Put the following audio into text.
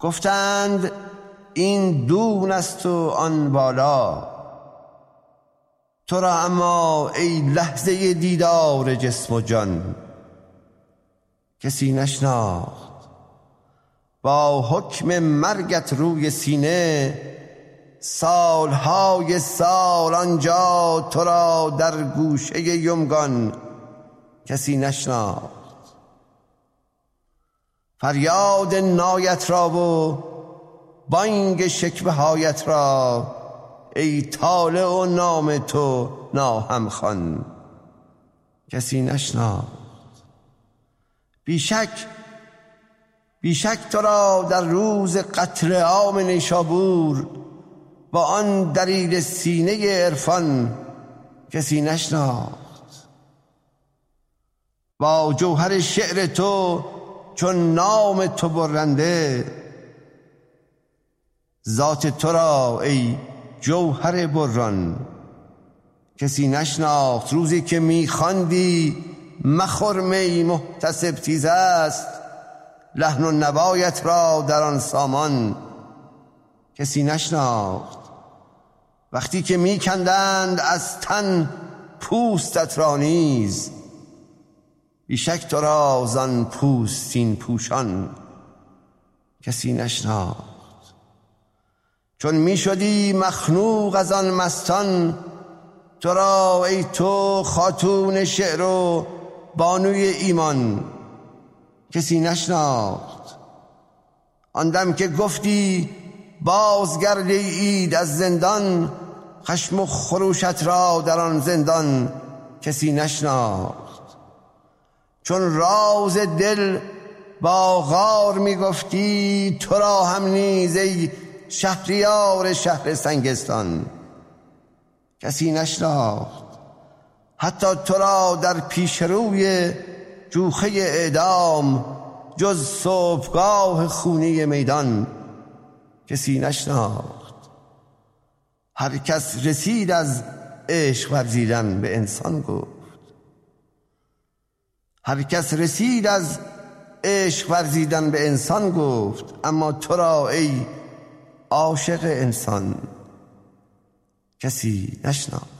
گفتند این دون است و آن بالا، تو را اما ای لحظه دیدار جسم و جان کسی نشناخت. با حکم مرگت روی سینه سالهای سال آنجا تو را در گوشه یمگان کسی نشناخت. فریاد نایت را و بانگ شکوه هایت را ای طالع و نام تو ناهم خوان کسی نشناخت. بیشک تو را در روز قتل عام نیشابور با آن دلیل سینه عرفان کسی نشناخت. با جوهر شعر تو چون نام تو برنده ذات تو را ای جوهر بران کسی نشناخت. روزی که میخواندی مخور می محتسب تیز است، لحن و نوایت را در آن سامان کسی نشناخت. وقتی که میکندند از تن پوستت را نیز بیشک تو را زان پوستین پوشان کسی نشناخت. چون میشدی مخنوق از آن مستان تو را ای تو خاتون شعر و بانوی ایمان کسی نشناخت. آن دم که گفتی بازگرد اید از زندان، خشم و خروشت را در آن زندان کسی نشناخت. چون راز دل با غار میگفتی تو را هم نیز ای شهریار شهر سنگستان کسی نشناخت. حتی تو را در پیش روی جوخه اعدام جز صبحگاه خونی میدان کسی نشناخت. هر کس رسید از عشق ورزیدن به انسان گفت، هر کس رسید از عشق ورزیدن به انسان گفت، اما تو را ای عاشق انسان کسی نشناخت.